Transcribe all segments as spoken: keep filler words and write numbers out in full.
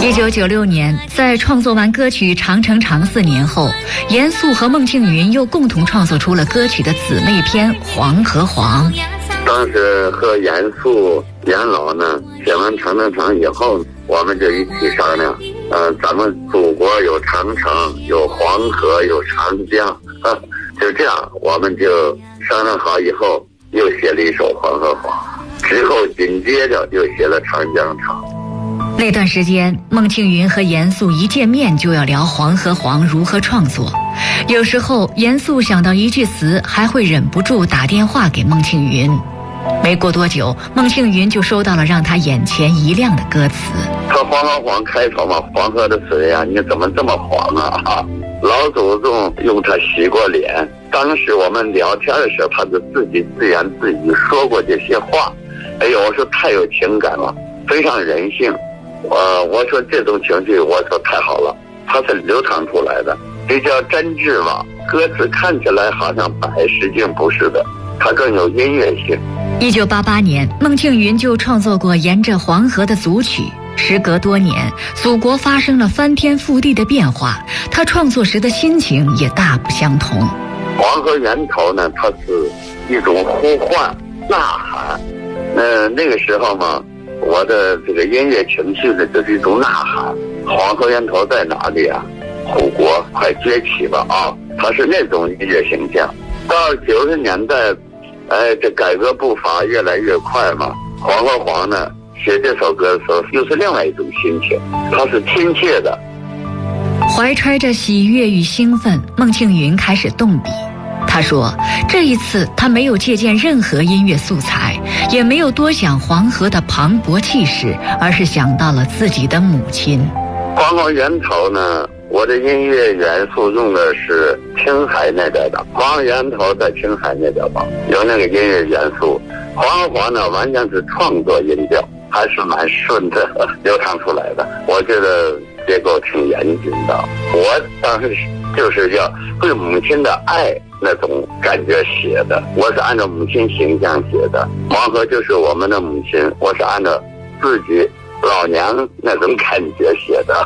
一九九六年，在创作完歌曲《长城长》四年后，严肃和孟庆云又共同创作出了歌曲的姊妹篇《黄和黄》。 当时和严肃、严老呢写完《长城长》以后，我们就一起商量，呃，咱们祖国有长城，有黄河，有长江，啊，就这样，我们就商量好以后，又写了一首《黄和黄》，之后紧接着又写了《长江长》。 那段时间，孟庆云和严肃一见面就要聊黄和黄如何创作，有时候严肃想到一句词，还会忍不住打电话给孟庆云。没过多久，孟庆云就收到了让他眼前一亮的歌词。 说黄和黄开头嘛，黄河的水啊，你怎么这么黄啊？老祖宗用它洗过脸。当时我们聊天的时候，他就自己自言自语说过这些话。哎呦，我说太有情感了，非常人性。呃，我说这种情绪，我说太好了，它是流淌出来的，比较真挚嘛。歌词看起来好像白，实际不是的，它更有音乐性。 一九八八年，孟庆云就创作过《沿着黄河》的组曲。时隔多年，祖国发生了翻天覆地的变化，他创作时的心情也大不相同。 黄河源头呢，它是一种呼唤、呐喊。呃，那个时候嘛，我的这个音乐情绪呢，就是一种呐喊。黄河源头在哪里啊？祖国快崛起吧啊！它是那种音乐形象。到九十年代，哎，这改革步伐越来越快嘛。黄和黄呢，写这首歌的时候，又是另外一种心情，它是亲切的。 怀揣着喜悦与兴奋，孟庆云开始动笔。他说，这一次他没有借鉴任何音乐素材，也没有多想黄河的磅礴气势，而是想到了自己的母亲。 黄河源头呢，我的音乐元素用的是青海那边的，黄河源头在青海那边吧，有那个音乐元素。黄和黄呢，完全是创作音调，还是蛮顺的流淌出来的。我觉得结构挺严谨的。我当时就是要对母亲的爱那种感觉写的，我是按照母亲形象写的。黄河就是我们的母亲，我是按照自己老娘那种感觉写的。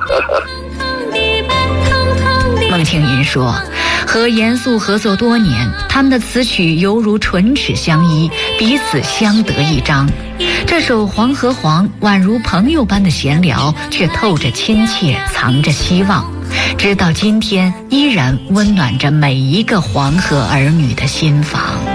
孟庆云说，和严肃合作多年，他们的词曲犹如唇齿相依，彼此相得益彰。这首《黄和黄》宛如朋友般的闲聊，却透着亲切，藏着希望，直到今天依然温暖着每一个黄河儿女的心房。